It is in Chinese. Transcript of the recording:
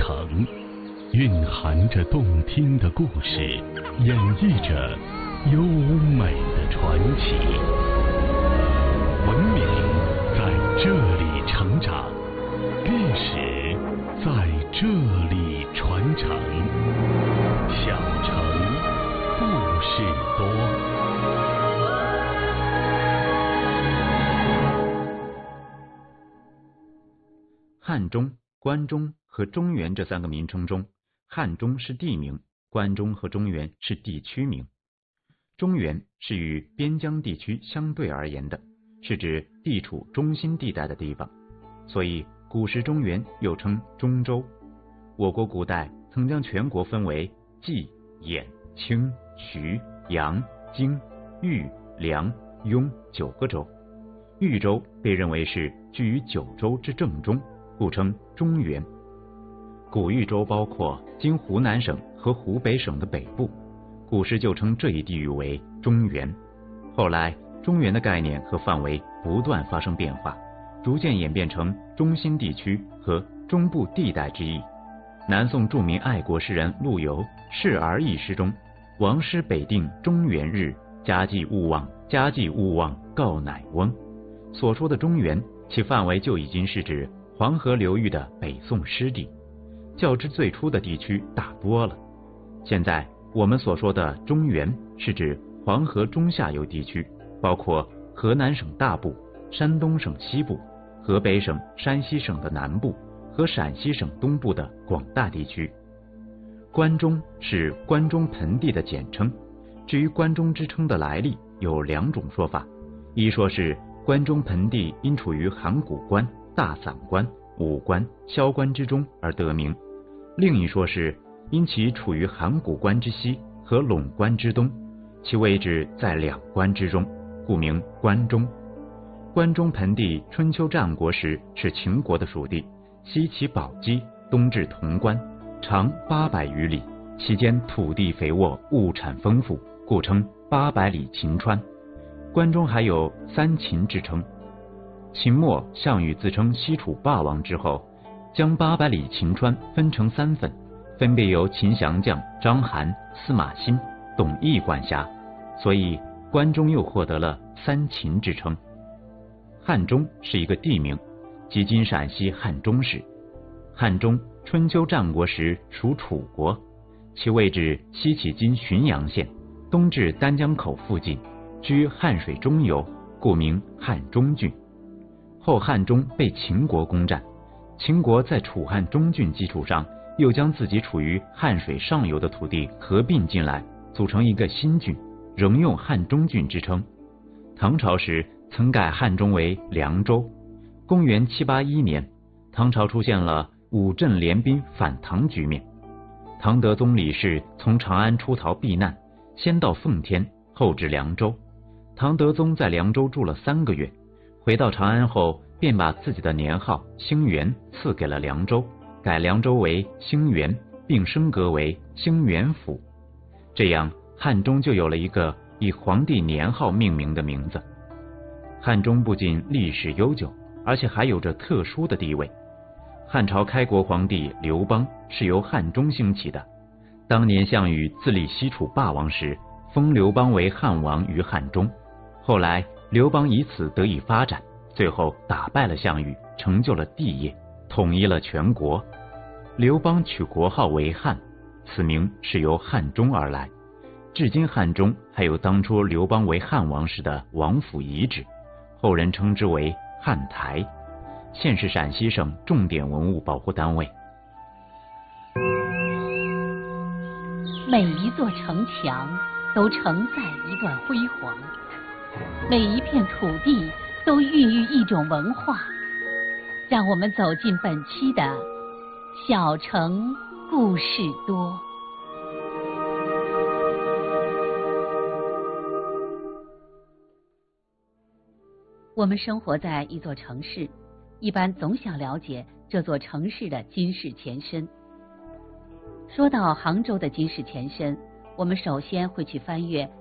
城，蕴含着动听的故事，演绎着优美的传奇。文明在这里成长，历史在这里传承。小城故事多。 汉中、关中和中原这三个名称中，汉中是地名，关中和中原是地区名。中原是与边疆地区相对而言的，是指地处中心地带的地方，所以古时中原又称中州。我国古代曾将全国分为冀、兖、青、徐、扬、荆、豫、梁、雍9个州，豫州被认为是居于9州之正中，故称中原。古豫州包括今湖南省和湖北省的北部，古时就称这一地域为中原。后来中原的概念和范围不断发生变化，逐渐演变成中心地区和中部地带之意。南宋著名爱国诗人陆游《示儿》一诗中，王师北定中原日，家祭勿忘，家祭勿忘告乃翁，所说的中原，其范围就已经是指黄河流域的北宋失地，较之最初的地区大多了。现在我们所说的中原是指黄河中下游地区，包括河南省大部、山东省西部、河北省、山西省的南部和陕西省东部的广大地区。关中是关中盆地的简称，至于关中之称的来历有2种说法，一说是关中盆地因处于函谷关、大散关、武关、萧关之中而得名，另一说是因其处于函谷关之西和陇关之东，其位置在2关之中，故名关中。关中盆地春秋战国时是秦国的属地，西起宝鸡，东至潼关，长800余里，其间土地肥沃，物产丰富，故称800里秦川。关中还有3秦之称。秦末项羽自称西楚霸王之后，将800里秦川分成3份，分别由秦降将章邯、司马欣、董翳管辖，所以关中又获得了3秦之称。汉中是一个地名，即今陕西汉中市。汉中春秋战国时属楚国，其位置西起今浔阳县，东至丹江口附近，居汉水中游，故名汉中郡。后汉中被秦国攻占，秦国在楚汉中郡基础上，又将自己处于汉水上游的土地合并进来，组成一个新郡，仍用汉中郡之称。唐朝时曾改汉中为凉州。公元781年，唐朝出现了五镇联兵反唐局面。唐德宗李氏从长安出逃避难，先到奉天，后至凉州。唐德宗在凉州住了3个月，回到长安后，便把自己的年号兴元赐给了凉州，改凉州为兴元，并升格为兴元府。这样汉中就有了一个以皇帝年号命名的名字。汉中不仅历史悠久，而且还有着特殊的地位。汉朝开国皇帝刘邦是由汉中兴起的，当年项羽自立西楚霸王时，封刘邦为汉王于汉中，后来刘邦以此得以发展，最后打败了项羽，成就了帝业，统一了全国。刘邦取国号为汉，此名是由汉中而来。至今汉中还有当初刘邦为汉王时的王府遗址，后人称之为汉台，现是陕西省重点文物保护单位。 每一座城墙都承载一段辉煌，每一片土地都孕育一种文化。让我们走进本期的小城故事多。我们生活在一座城市，一般总想了解这座城市的今世前身。说到杭州的今世前身，我们首先会去翻阅